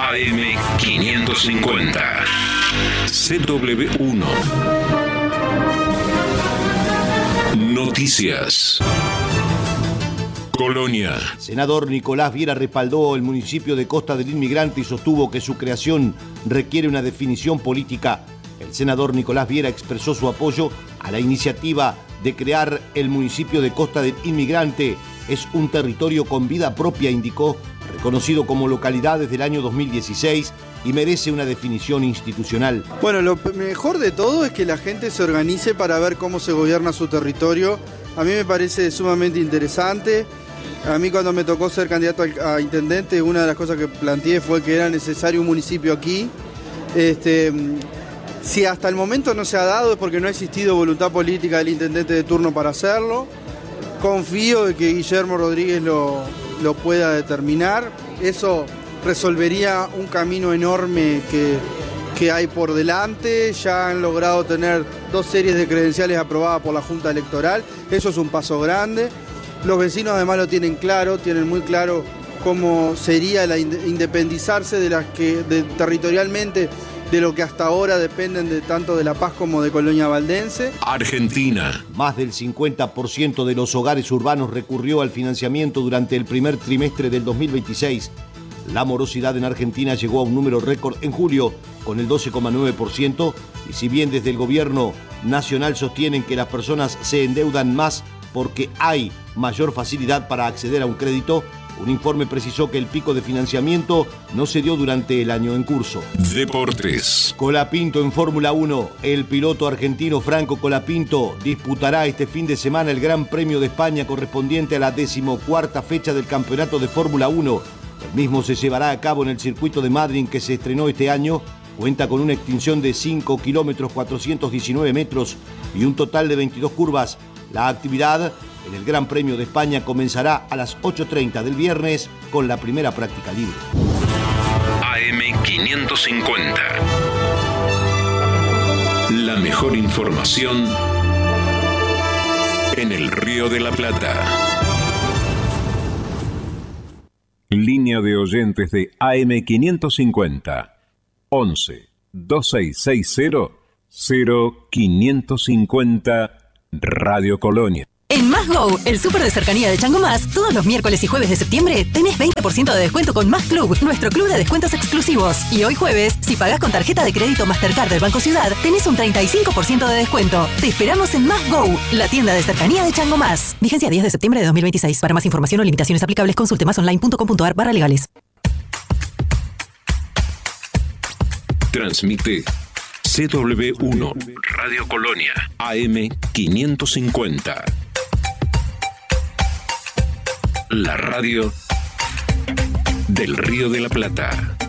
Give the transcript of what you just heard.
AM550. CW1. Noticias. Colonia. Senador Nicolás Viera respaldó el municipio de Costa del Inmigrante y sostuvo que su creación requiere una definición política. El senador Nicolás Viera expresó su apoyo a la iniciativa de crear el municipio de Costa del Inmigrante. Es un territorio con vida propia, indicó, reconocido como localidad desde el año 2016 y merece una definición institucional. Bueno, lo mejor de todo es que la gente se organice para ver cómo se gobierna su territorio. A mí me parece sumamente interesante. A mí cuando me tocó ser candidato a intendente, una de las cosas que planteé fue que era necesario un municipio aquí. Si hasta el momento no se ha dado es porque no ha existido voluntad política del intendente de turno para hacerlo. Confío de que Guillermo Rodríguez lo pueda determinar. Eso resolvería un camino enorme que hay por delante. Ya han logrado tener 2 series de credenciales aprobadas por la Junta Electoral. Eso es un paso grande. Los vecinos además lo tienen claro, tienen muy claro cómo sería independizarse territorialmente de lo que hasta ahora dependen tanto de La Paz como de Colonia Valdense. Argentina. Más del 50% de los hogares urbanos recurrió al financiamiento durante el primer trimestre del 2026. La morosidad en Argentina llegó a un número récord en julio, con el 12,9%, y si bien desde el gobierno nacional sostienen que las personas se endeudan más porque hay mayor facilidad para acceder a un crédito, un informe precisó que el pico de financiamiento no se dio durante el año en curso. Deportes. Colapinto en Fórmula 1. El piloto argentino Franco Colapinto disputará este fin de semana el Gran Premio de España correspondiente a la 14ª fecha del Campeonato de Fórmula 1. El mismo se llevará a cabo en el circuito de Madrid que se estrenó este año. Cuenta con una extensión de 5 kilómetros 419 metros y un total de 22 curvas. La actividad en el Gran Premio de España comenzará a las 8:30 del viernes con la primera práctica libre. AM550. La mejor información en el Río de la Plata. Línea de oyentes de AM550. 11 2660 0550 Radio Colonia. En Más Go, el súper de cercanía de Chango Más, todos los miércoles y jueves de septiembre tenés 20% de descuento con Más Club, nuestro club de descuentos exclusivos. Y hoy jueves, si pagás con tarjeta de crédito Mastercard del Banco Ciudad, tenés un 35% de descuento. Te esperamos en Más Go, la tienda de cercanía de Chango Más. Vigencia 10 de septiembre de 2026. Para más información o limitaciones aplicables, consulte masonline.com.ar/legales. Transmite CW1 Radio Colonia AM550. La radio del Río de la Plata.